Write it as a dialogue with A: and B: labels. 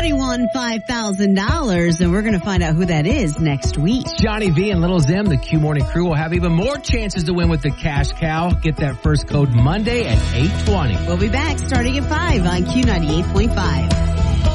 A: Somebody won $5,000, and we're going to find out who that is next week.
B: Johnny V and Little Zim, the Q Morning Crew, will have even more chances to win with the Cash Cow. Get that first code Monday at 8:20.
A: We'll be back starting at 5 on Q98.5.